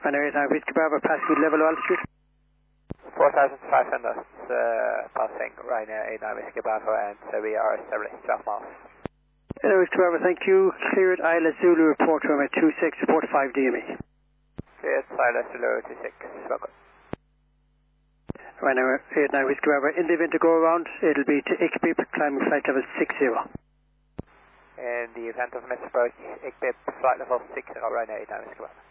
Ryanair 89 Whiskey Bravo, passing with level of altitude. 4,500 passing Ryanair 89 Whiskey Bravo, and we are established 12 miles. Hello, Whiskey Bravo, thank you. Cleared Isla Zulu, report room at 26, report 5 DME. Cleared Isla Zulu 26, welcome. Ryanair 89 Whiskey Bravo, in the event to go around, it'll be to Ikbib, climbing flight level 60. In the event of a misapproach, Ikbib, flight level 60, Ryanair 89 Whiskey Bravo.